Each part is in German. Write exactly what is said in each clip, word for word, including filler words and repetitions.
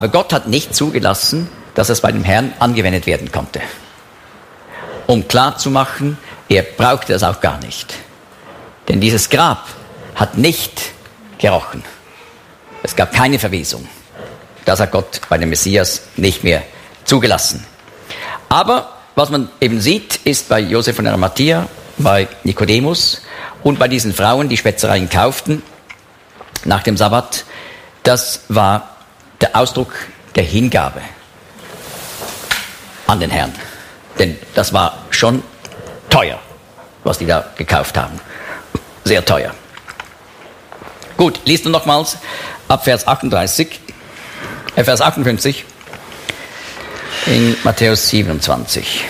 Aber Gott hat nicht zugelassen, dass es bei dem Herrn angewendet werden konnte. Um klarzumachen, er brauchte das auch gar nicht. Denn dieses Grab hat nicht gerochen. Es gab keine Verwesung. Das hat Gott bei dem Messias nicht mehr zugelassen. Aber was man eben sieht, ist bei Josef von Arimathäa, bei Nikodemus und bei diesen Frauen, die Spezereien kauften nach dem Sabbat, das war der Ausdruck der Hingabe an den Herrn. Denn das war schon teuer, was die da gekauft haben. Sehr teuer. Gut, liest du nochmals ab Vers achtunddreißig, äh Vers achtundfünfzig in Matthäus siebenundzwanzig.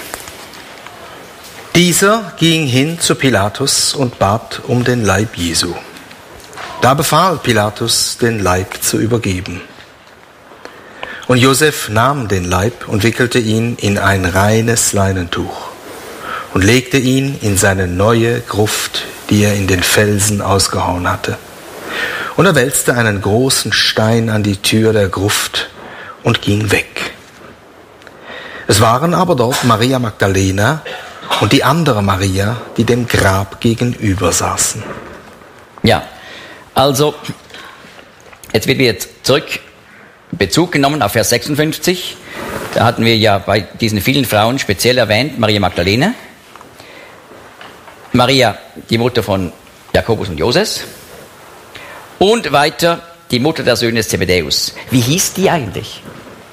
Dieser ging hin zu Pilatus und bat um den Leib Jesu. Da befahl Pilatus, den Leib zu übergeben. Und Josef nahm den Leib und wickelte ihn in ein reines Leinentuch und legte ihn in seine neue Gruft, die er in den Felsen ausgehauen hatte. Und er wälzte einen großen Stein an die Tür der Gruft und ging weg. Es waren aber dort Maria Magdalena und die andere Maria, die dem Grab gegenüber saßen. Ja, also, jetzt wird wieder zurück Bezug genommen auf Vers sechsundfünfzig. Da hatten wir ja bei diesen vielen Frauen speziell erwähnt, Maria Magdalena, Maria, die Mutter von Jakobus und Joses, und weiter die Mutter der Söhne des Zebedäus. Wie hieß die eigentlich?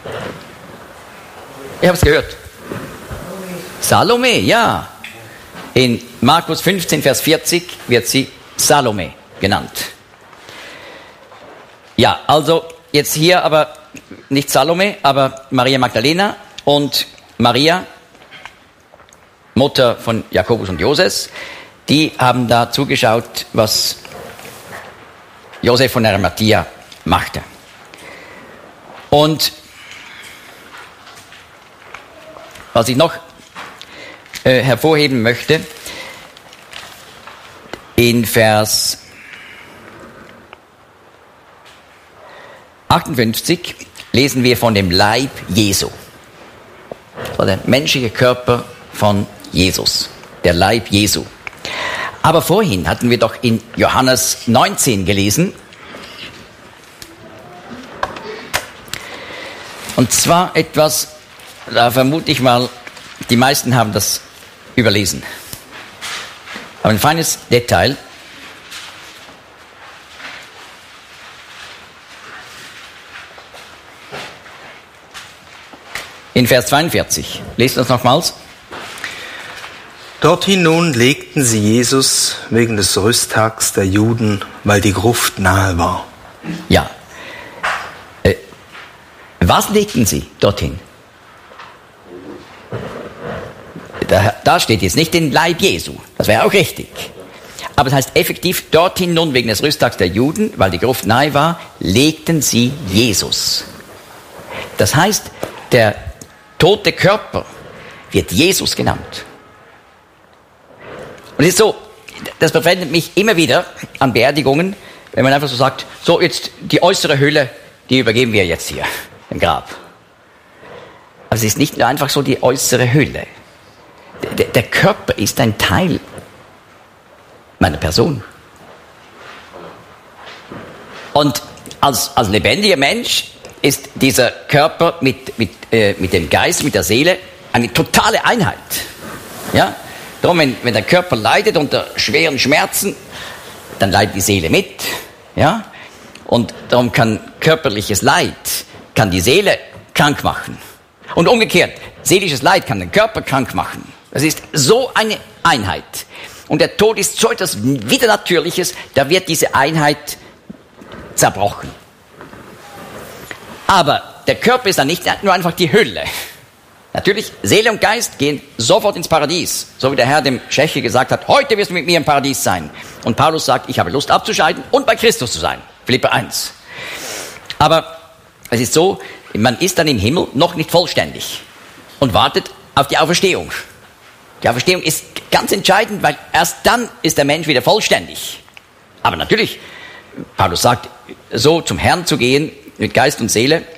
Ich habe es gehört. Salome, ja. In Markus fünfzehn, Vers vierzig wird sie Salome genannt. Ja, also jetzt hier aber nicht Salome, aber Maria Magdalena und Maria, Mutter von Jakobus und Joses, die haben da zugeschaut, was Josef von Arimathäa machte. Und was ich noch äh, hervorheben möchte, in Vers achtundfünfzig lesen wir von dem Leib Jesu. Das war der menschliche Körper von Jesus, der Leib Jesu. Aber vorhin hatten wir doch in Johannes neunzehn gelesen, und zwar etwas, da vermute ich mal, die meisten haben das überlesen. Aber ein feines Detail. In Vers zweiundvierzig. Lest uns nochmals. Dorthin nun legten sie Jesus wegen des Rüsttags der Juden, weil die Gruft nahe war. Ja. Äh, was legten sie dorthin? Da, da steht jetzt nicht den Leib Jesu. Das wäre auch richtig. Aber es heißt effektiv, dorthin nun wegen des Rüsttags der Juden, weil die Gruft nahe war, legten sie Jesus. Das heißt, der tote Körper wird Jesus genannt. Und es ist so, das befremdet mich immer wieder an Beerdigungen, wenn man einfach so sagt, so jetzt die äußere Hülle, die übergeben wir jetzt hier im Grab. Aber es ist nicht nur einfach so die äußere Hülle. Der, der Körper ist ein Teil meiner Person. Und als, als lebendiger Mensch ist dieser Körper mit, mit, äh, mit dem Geist, mit der Seele eine totale Einheit. Ja? Darum, wenn, wenn der Körper leidet unter schweren Schmerzen, dann leidet die Seele mit. Ja? Und darum kann körperliches Leid, kann die Seele krank machen. Und umgekehrt, seelisches Leid kann den Körper krank machen. Das ist so eine Einheit. Und der Tod ist so etwas Widernatürliches, da wird diese Einheit zerbrochen. Aber der Körper ist dann nicht nur einfach die Hülle. Natürlich, Seele und Geist gehen sofort ins Paradies. So wie der Herr dem Tscheche gesagt hat, heute wirst du mit mir im Paradies sein. Und Paulus sagt, ich habe Lust abzuscheiden und bei Christus zu sein. Philipper eins. Aber es ist so, man ist dann im Himmel noch nicht vollständig und wartet auf die Auferstehung. Die Auferstehung ist ganz entscheidend, weil erst dann ist der Mensch wieder vollständig. Aber natürlich, Paulus sagt, so zum Herrn zu gehen, mit Geist und Seele,